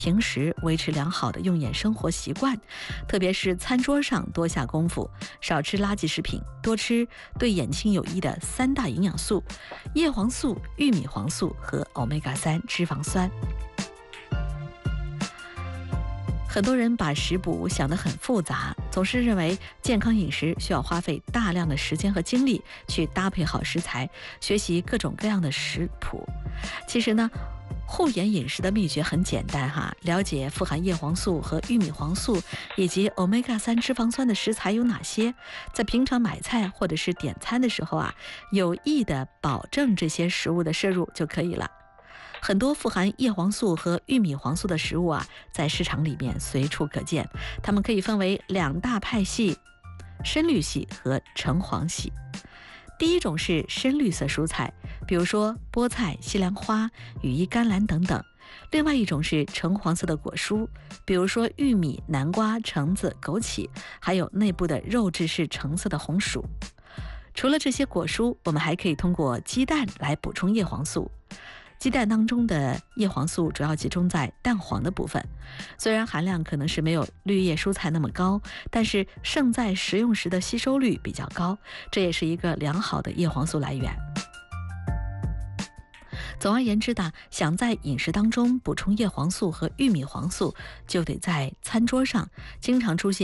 平时维持良好的用眼生活习惯，特别是餐桌上多下功夫，少吃垃圾食品，多吃对眼睛有益的3大营养素：叶黄素、玉米黄素和欧米伽3脂肪酸。很多人把食补想得很复杂，总是认为健康饮食需要花费大量的时间和精力去搭配好食材，学习各种各样的食谱。其实呢，护眼饮食的秘诀很简单哈，了解富含叶黄素和玉米黄素以及欧米伽3脂肪酸的食材有哪些，在平常买菜或者是点餐的时候啊，有意的保证这些食物的摄入就可以了。很多富含叶黄素和玉米黄素的食物啊，在市场里面随处可见，它们可以分为2大派系：深绿系和橙黄系。第一种是深绿色蔬菜，比如说菠菜、西兰花、羽衣甘蓝等等；另外一种是橙黄色的果蔬，比如说玉米、南瓜、橙子、枸杞，还有内部的肉质是橙色的红薯。除了这些果蔬，我们还可以通过鸡蛋来补充叶黄素。鸡蛋当中的叶黄素主要集中在蛋黄的部分，虽然含量可能是没有绿叶蔬菜那么高，但是剩在食用时的吸收率比较高，这也是一个良好的叶黄素来源。总而言之呢，想在饮食当中补充叶黄素和玉米黄素，就得在餐桌上经常出现